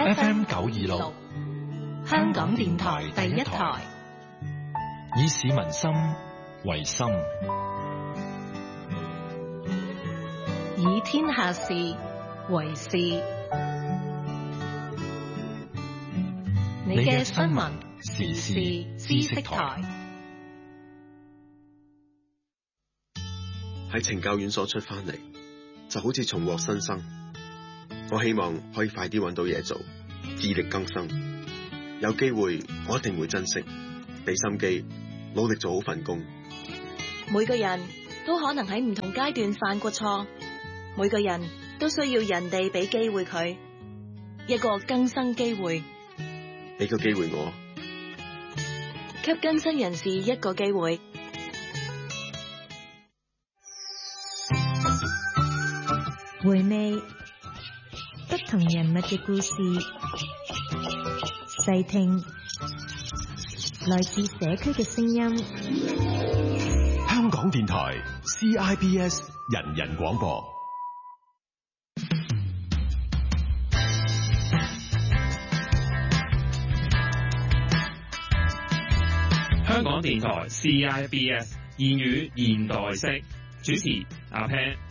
FM 926，香港電台第一台，以市民心為心，以天下事為事。你嘅新聞時事知識台。 喺懲教院所出翻嚟，就好似重獲新生。我希望可以快啲揾到嘢做，自力更生。有機會我一定會珍惜，俾心機，努力做好份工。 每個人都可能喺唔同階段犯過錯，每個人都需要人哋俾機會佢，一個更生機會。 俾個機會我， 給更生人士一個機會。 回味不同人物嘅故事，細聽來自社區嘅聲音。 香港電台 CIBS 人人廣播。 香港電台 CIBS 言語現代式，主持阿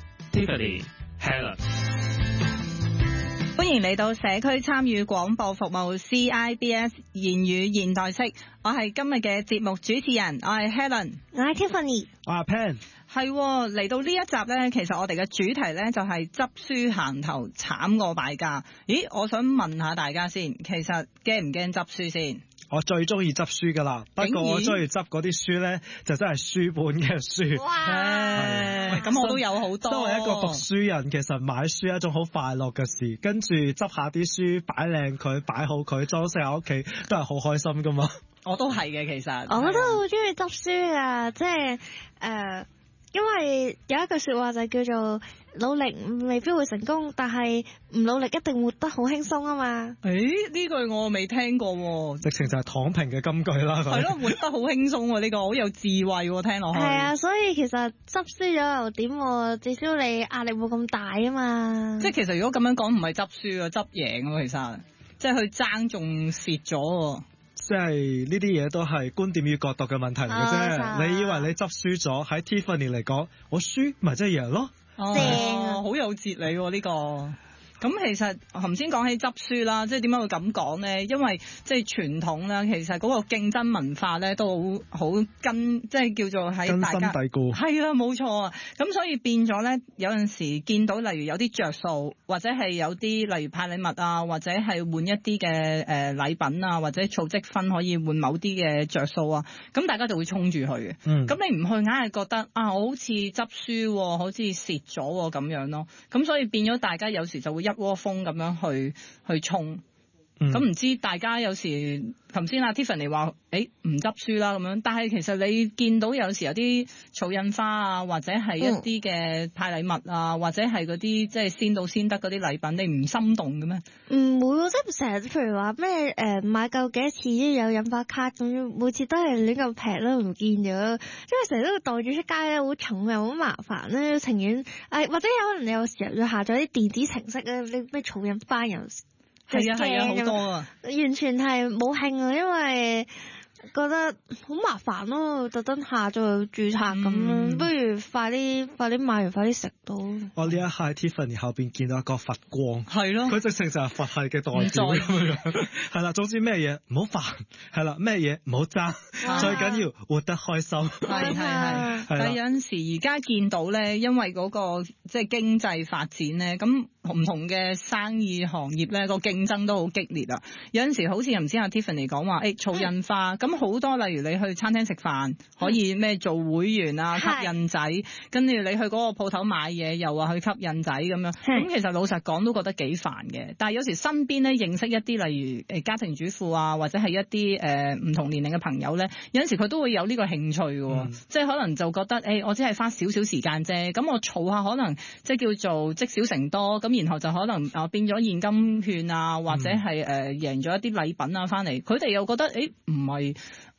Pan、Tiffany、Helen。 歡迎嚟到社區參與廣播服務 CIBS 言語現代式，我係今日嘅節目主持人，我係 Helen， 我係 Tiffany， 我係 Pan。係嚟到呢一集呢，其實我哋嘅主題呢就係執書行頭慘過敗家。咦，我想問下大家先，其實驚唔驚執書先？ 我最中意執書噶啦，不過我中意執嗰啲書咧，就真係書本嘅書。 哇！咁我都有好多。 作為一個讀書人，其實買書係一種好快樂嘅事，跟住執下啲書，擺靚佢，擺好佢，裝飾喺屋企，都係好開心噶嘛。 我都係嘅，其實。 我都好中意執書噶，即係因為有一句說話就叫做努力未必會成功，但係唔努力一定活得好輕鬆啊嘛。 誒，呢句我未聽過喎， 直情就係躺平嘅金句啦。 係咯，活得好輕鬆喎，呢個好有智慧喎，聽落去。 係啊，所以其實執書咗又點？至少你壓力冇咁大啊嘛。 即係其實如果咁樣講，唔係執書啊，執贏啊，其實即係去爭仲蝕咗。 即係呢啲嘢都係觀點與角度嘅問題嚟嘅啫。你以為你執輸咗，喺 Tiffany 嚟講，我輸咪即係贏咯。 正，好有哲理喎呢個。咁其實頭先講起執書啦，即係點解會咁講呢？因為即係傳統啦，其實嗰個競爭文化咧都好根，即係叫做喺大家根深蒂固。係啊，冇錯啊。咁所以變咗咧，有陣時見到例如有啲着數，或者係有啲例如派禮物啊，或者係換一啲嘅禮品啊，或者儲積分可以換某啲嘅着數啊，咁大家就會衝住去嘅。咁你唔去，硬係覺得啊，我好似執書，好似蝕咗咁樣咯。咁所以變咗大家有時就會一窩蜂咁樣去衝，咁唔知大家有時頭先阿 Tiffany 話唔執書啦咁樣，但係其實你見到有時有啲儲印花啊，或者係一啲嘅派禮物啊，或者係嗰啲即係先到先得嗰啲禮品，你唔心動嘅咩？唔會， 即係成日譬如話咩買夠幾多次有印花卡咁樣，每次都係亂咁劈啦，唔見咗，因為成日都袋住出街咧，好重又好麻煩咧，情願或者有可能有時候要下載啲電子程式咧，你咩儲印花又係啊，好多啊， 完全係冇興啊，因為覺得好麻煩咯，特登下載註冊咁樣，不如快啲買完快啲食到。 我呢一下 Tiffany 後邊見到一個佛光， 係咯， 佢直情就係佛系嘅代表咁樣。係啦，總之咩嘢唔好煩，係啦，咩嘢唔好爭，最緊要活得開心。 係。但係有陣時而家見到咧，因為嗰個即係經濟發展咧，咁唔同嘅生意行業咧個競爭都好激烈啊。有陣時好似唔知阿 Tiffany 講話儲印花，咁好多例如你去餐廳食飯可以咩做會員啊，吸印仔，跟住你去嗰個鋪頭買嘢又話去吸印仔咁樣。咁其實老實講都覺得幾煩嘅。但係有時身邊咧認識一啲例如家庭主婦啊，或者係一啲唔同年齡嘅朋友咧，有陣時佢都會有呢個興趣嘅，即係可能就覺得我只係花少少時間啫，咁我儲下可能即係叫做積少成多，咁然後就可能變咗現金券啊，或者係贏咗一啲禮品啊翻嚟，佢哋又覺得唔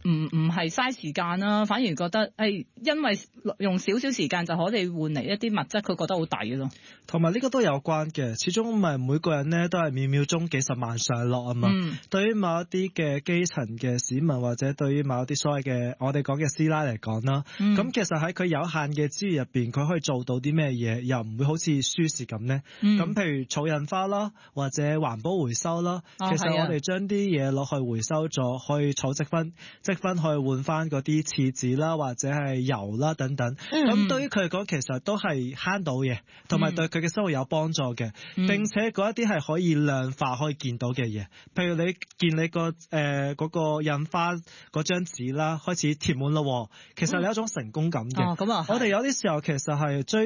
唔係嘥時間啦，反而覺得因為用少少時間就可以換嚟一啲物質，佢覺得好抵咯。 同埋呢個都有關嘅，始終唔係每個人咧都係秒秒鐘幾十萬上落啊嘛。對於某一啲嘅基層嘅市民，或者對於某一啲所謂嘅我哋講嘅師奶嚟講啦，咁其實喺佢有限嘅資源入邊，佢可以做到啲咩嘢，又唔會好似書市咁呢？咁譬如草印花啦，或者環保回收啦，其實我哋將啲嘢攞去回收咗，可以儲積分去換翻嗰啲廁紙啦，或者係油啦等等。咁對於佢嚟講，其實都係慳到嘢，同埋對佢嘅生活有幫助嘅。並且嗰一啲係可以量化、可以見到嘅嘢。譬如你見你嗰個印花嗰張紙啦，開始填滿咯，其實你有一種成功感嘅。我哋有啲時候其實係追